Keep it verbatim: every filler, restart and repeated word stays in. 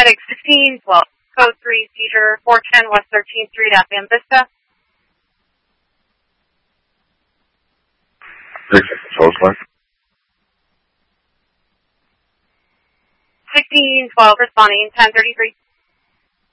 Paramedic sixteen twelve, code three, seizure four ten West thirteenth Street at Van Vista. sixteen twelve responding, ten thirty-three.